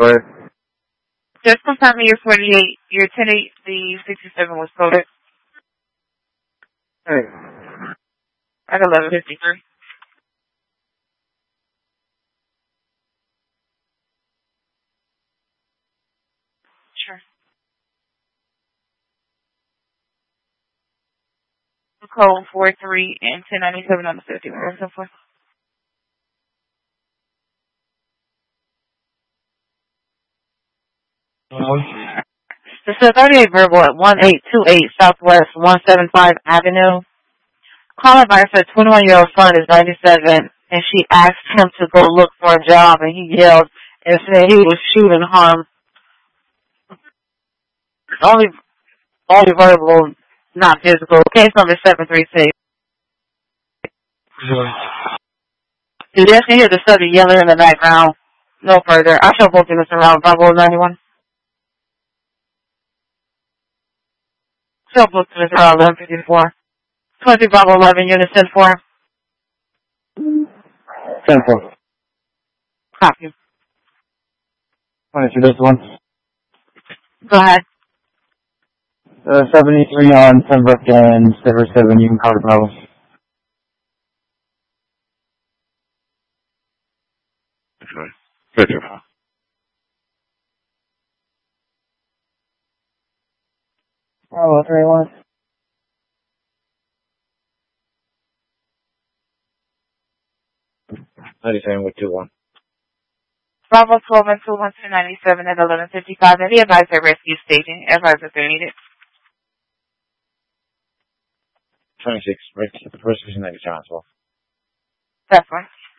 Go ahead. Just confirm me your 48, your 10-8, the 67 was coded. Hey. At 11:53. Sure. Code 43 and 1097 on the 50. Where so forth. This is a 38 verbal at 1828 Southwest 175 Avenue. Caller by said 21-year-old son is 97, and she asked him to go look for a job, and he yelled and said he was shooting harm. Only verbal, not physical. Case number 736. You definitely hear the subject yelling in the background. No further. I shall book this around Bravo 91. Shall book this around 11:54. 20 Bravo 11, unit 10-4. 10-4. Copy. 22, this one. Go ahead. 73 on Pembroke and 7, you can cover Bravo. Good. Bravo 3-1. with 2-1. Bravo 12 and 297 at 11:55. And the advisor rescue staging. Advisor if they're needed. 26, rescue 90 as well. That's one.